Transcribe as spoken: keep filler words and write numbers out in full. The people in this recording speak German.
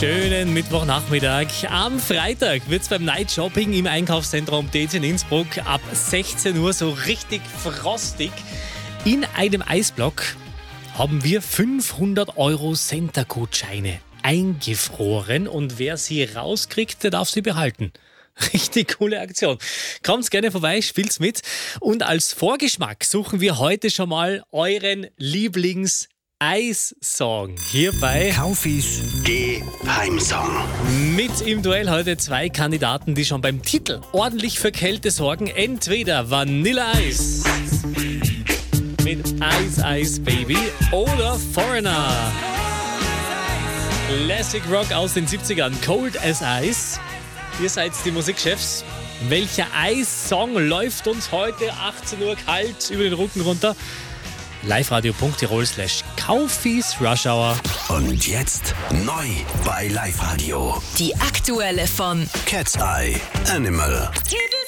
Schönen Mittwochnachmittag. Am Freitag wird es beim Night Shopping im Einkaufszentrum D C in Innsbruck ab sechzehn Uhr so richtig frostig. In einem Eisblock haben wir fünfhundert Euro Center-Gutscheine eingefroren und wer sie rauskriegt, der darf sie behalten. Richtig coole Aktion. Kommt gerne vorbei, spielt's mit. Und als Vorgeschmack suchen wir heute schon mal euren Lieblings-Eis-Song hier bei Kaufis Geheimsong. Mit im Duell heute zwei Kandidaten, die schon beim Titel ordentlich für Kälte sorgen. Entweder Vanilla Ice mit Ice Ice Baby oder Foreigner. Classic Rock aus den siebzigern, Cold as Ice. Ihr seid die Musikchefs. Welcher Eis-Song läuft uns heute achtzehn Uhr kalt über den Rücken runter? liveradio.tirol slash Kaufis Rush Hour. Und jetzt neu bei Live Radio. Die aktuelle von Cat's Eye Animal.